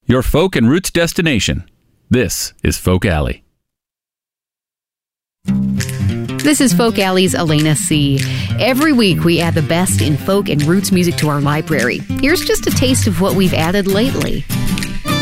your folk and roots destination. This is Folk Alley. This is Folk Alley's Elena C. Every week we add the best in folk and roots music to our library. Here's just a taste of what we've added lately.